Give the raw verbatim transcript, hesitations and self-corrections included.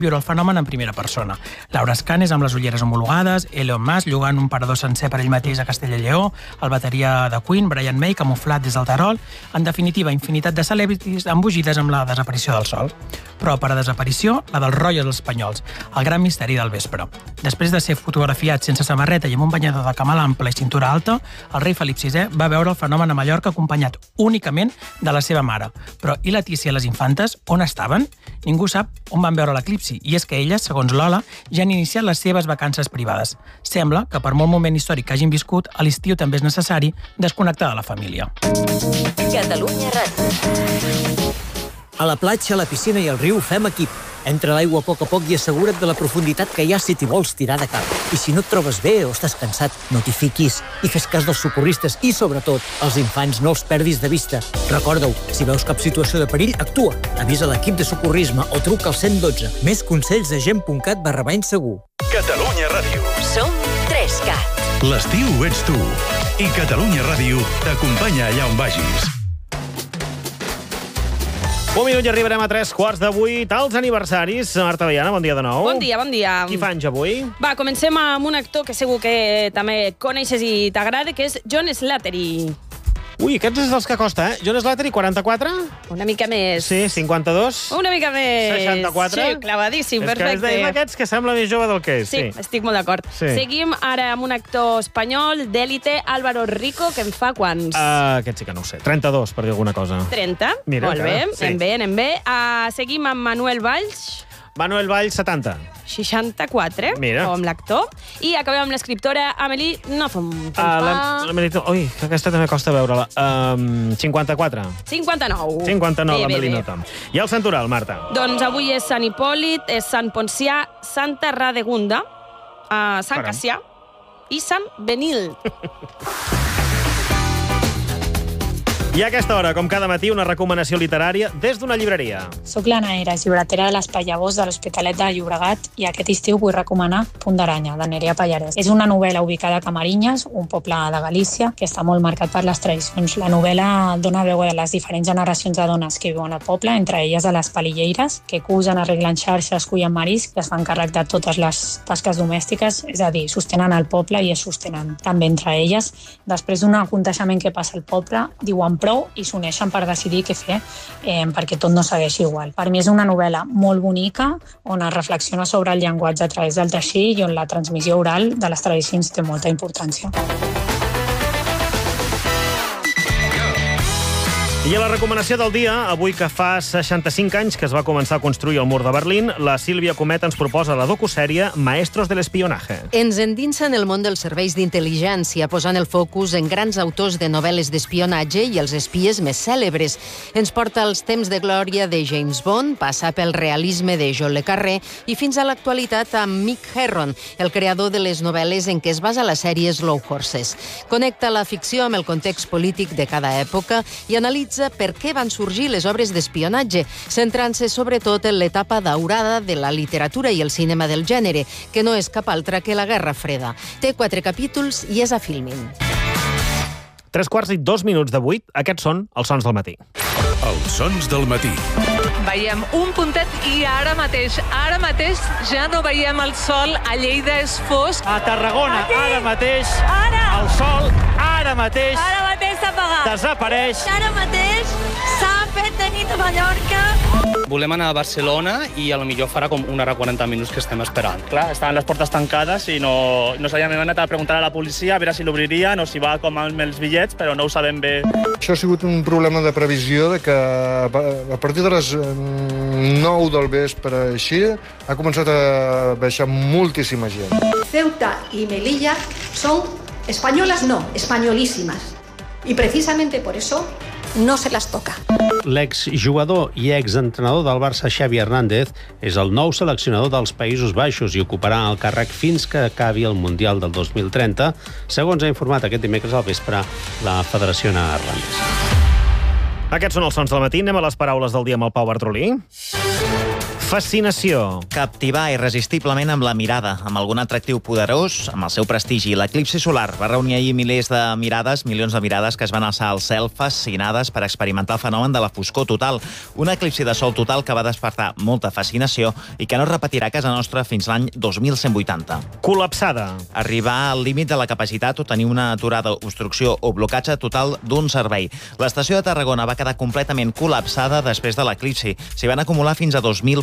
viure el fenomen en primera persona. Laura Escanes amb les ulleres homologades, Elon Musk llogant un parador sencer per ell mateix a Castella i Lleó, el bateria de Queen, Brian May, camuflat des del Terol, en definitiva, infinitat de celebrities embogides amb la desaparició del sol. Però per a desaparició, la dels Royals espanyols, el gran misteri del vespre. Després de ser fotografiat sense samarreta i amb un banyador de camal ample i cintura alta, el rei Felip sisè va veure el fenomen a Mallorca acompanyat únicament de la seva mare. Però i Letícia i les infantes, on estaven? Ningú sap on van veure l'eclipsi, i és que elles, segons Lola, ja han iniciat les seves vacances privades. Sembla que per molt moment històric que hagin viscut, a l'estiu també és necessari desconnectar de la família. Catalunya Ràdio. A la platja, a la piscina i al riu fem equip. Entra a l'aigua a poc a poc i assegura't de la profunditat que hi ha si t'hi vols tirar de cap. I si no et trobes bé o estàs cansat, no t'hi fiquis i fes cas dels socorristes i, sobretot, els infants no els perdis de vista. Recorda-ho, si veus cap situació de perill, actua. Avisa l'equip de socorrisme o truca al cent i dotze. Més consells a gent punt cat barra bany segur. Catalunya Ràdio. Som tres cat. L'estiu ets tu. I Catalunya Ràdio t'acompanya allà on vagis. Un minut i arribarem a tres quarts de vuit. Els aniversaris. Marta Veiana, bon dia de nou. Bon dia, bon dia. Qui fa anys avui? Va, comencem amb un actor que segur que també coneixes i t'agrada, que és John Slattery. Ui, aquest és dels que costa, eh? John Slattery, quaranta-quatre? Una mica més. Sí, cinquanta-dos? Una mica més. seixanta-quatre? Sí, clavadíssim, és perfecte. És que és d'aquests que sembla més jove del que és. Sí, sí. Estic molt d'acord. Sí. Seguim ara amb un actor espanyol d'èlite, Álvaro Rico, que en fa quants? Uh, aquest sí que no ho sé. trenta-dos, per dir alguna cosa. trenta? Mira, molt bé, sí. anem bé, anem bé. Uh, seguim amb Manuel Valls. Manuel Valls, setanta. seixanta-quatre, Mira. com l'actor. I acabem amb l'escriptora Amélie Nothomb. Que Uh, en la, fa... la Melito, ui, que aquesta també costa veure-la. Um, cinquanta-quatre. cinquanta-nou. cinquanta-nou, Bé, la bé, Melito. bé. I el Santoral, Marta? Doncs avui és Sant Hipòlit, és Sant Poncià, Santa Radegunda, uh, Sant Caram. Cassià i Sant Benil. I a aquesta hora, com cada matí, una recomanació literària des d'una llibreria. Soc l'Anna Eras, llibretera de l'Espai Llavors de l'Hospitalet de Llobregat, i aquest estiu vull recomanar Punt d'Aranya, de Nerea Pallarès. És una novel·la ubicada a Camarinyes, un poble de Galícia, que està molt marcat per les tradicions. La novel·la dona veu a les diferents generacions de dones que viuen al poble, entre elles a les palilleires, que cusen, arreglen xarxes, cullen marisc, que es fan càrrec de totes les tasques domèstiques, és a dir, sostenen el poble i es sostenen també entre elles. Després d'un aconteixement que passa al poble, diuen prou i s'uneixen per decidir què fer eh, perquè tot no segueixi igual. Per mi és una novel·la molt bonica on es reflexiona sobre el llenguatge a través del teixit i on la transmissió oral de les tradicions té molta importància. I a la recomanació del dia, avui que fa seixanta-cinc anys que es va començar a construir el mur de Berlín, la Sílvia Comet ens proposa la docusèrie Maestros del Espionaje. Ens endinsa en el món dels serveis d'intel·ligència, posant el focus en grans autors de novel·les d'espionatge i els espies més cèlebres. Ens porta als temps de glòria de James Bond, passa pel realisme de John le Carré i fins a l'actualitat amb Mick Herron, el creador de les novel·les en què es basa la sèrie Slow Horses. Connecta la ficció amb el context polític de cada època i analitza per què van sorgir les obres d'espionatge, centrant-se sobretot en l'etapa daurada de la literatura i el cinema del gènere, que no és cap altra que la Guerra Freda. Té quatre capítols i és a Filmin. Tres quarts i dos minuts de vuit, aquests són els sons del matí. Els sons del matí. Veiem un puntet i ara mateix, ara mateix ja no veiem el sol. A Lleida és fosc. A Tarragona, Aquí. ara mateix, Ara. el sol, ara mateix, Ara mateix s'ha apagat. desapareix. Ara mateix s'ha fet de nit a Mallorca. Volem anar a Barcelona i a lo millor farà com una hora quaranta minuts que estem esperant. Clar, estaven les portes tancades i no, no sabíem, hem anat a preguntar a la policia a veure si l'obririen o si va com amb els bitllets, però no ho sabem bé. Això ha sigut un problema de previsió, de que a partir de les nou del vespre així ha començat a baixar moltíssima gent. Ceuta y Melilla son españolas, no, españolísimas. Y precisamente por eso no se las toca. L'exjugador i exentrenador del Barça, Xavi Hernández, és el nou seleccionador dels Països Baixos i ocuparà el càrrec fins que acabi el Mundial del dos mil trenta, segons ha informat aquest dimecres al vespre la Federació Neerlandesa. Aquests són els sons del matí. Anem a les paraules del dia amb el Pau Bartrolí. Fascinació. Captivar irresistiblement amb la mirada, amb algun atractiu poderós, amb el seu prestigi. L'eclipsi solar va reunir ahir milers de mirades, milions de mirades que es van alçar al cel fascinades per experimentar el fenomen de la foscor total. Un eclipsi de sol total que va despertar molta fascinació i que no es repetirà a casa nostra fins l'any dos mil cent vuitanta. Col·lapsada. Arribar al límit de la capacitat o tenir una aturada, obstrucció o blocatge total d'un servei. L'estació de Tarragona va quedar completament col·lapsada després de l'eclipsi. S'hi van acumular fins a dos mil